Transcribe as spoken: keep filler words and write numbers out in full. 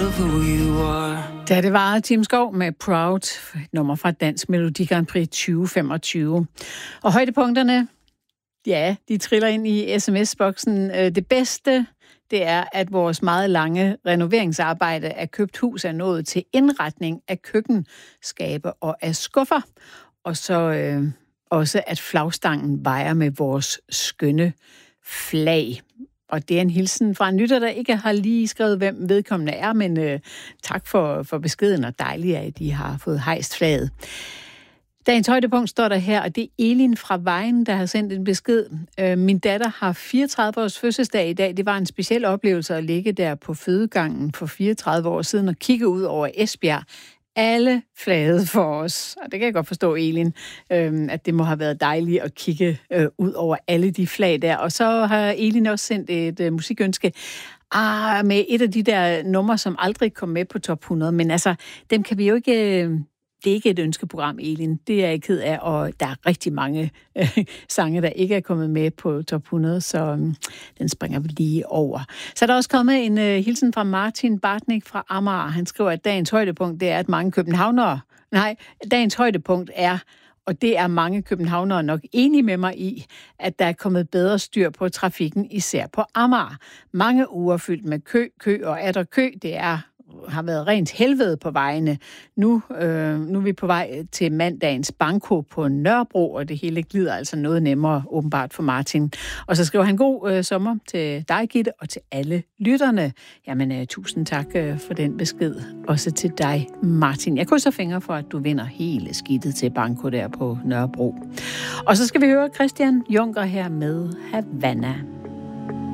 of who you are. Da det var Tim Skov med Proud, et nummer fra Dansk Melodi Grand Prix tyve femogtyve. Og højdepunkterne, ja, de triller ind i sms-boksen. Det bedste, det er, at vores meget lange renoveringsarbejde af købt hus er nået til indretning af køkkenskabe og af skuffer. Og så øh, også, at flagstangen vejer med vores skønne flag. Og det er en hilsen fra en lytter, der ikke har lige skrevet, hvem vedkommende er, men øh, tak for, for beskeden, og dejligt, at de har fået hejst flaget. Dagens højdepunkt står der her, og det er Elin fra Vejen, der har sendt en besked. Øh, min datter har fireogtredive års fødselsdag i dag. Det var en speciel oplevelse at ligge der på fødegangen for fireogtredive år siden og kigge ud over Esbjerg. Alle flagede for os, og det kan jeg godt forstå, Elin, øh, at det må have været dejligt at kigge øh, ud over alle de flag der. Og så har Elin også sendt et øh, musikønske ah, med et af de der numre, som aldrig kom med på top hundrede. Men altså, dem kan vi jo ikke... Øh, det er ikke et ønskeprogram, Elin. Det er jeg ked af, og der er rigtig mange øh, sange, der ikke er kommet med på top hundrede, så øh, den springer vi lige over. Så er der også kommet en øh, hilsen fra Martin Bartnik fra Amager. Han skriver, at dagens højdepunkt, det er, at mange københavnere... Nej, dagens højdepunkt er, og det er mange københavnere nok enige med mig i, at der er kommet bedre styr på trafikken, især på Amager. Mange uger fyldt med kø, kø og er der kø, det er... har været rent helvede på vejene. Nu, øh, nu er vi på vej til mandagens banko på Nørrebro, og det hele glider altså noget nemmere, åbenbart for Martin. Og så skriver han god øh, sommer til dig, Gitte, og til alle lytterne. Jamen, øh, tusind tak øh, for den besked. Også til dig, Martin. Jeg krydser fingre for, at du vinder hele skidtet til banko der på Nørrebro. Og så skal vi høre Christian Juncker her med Havana.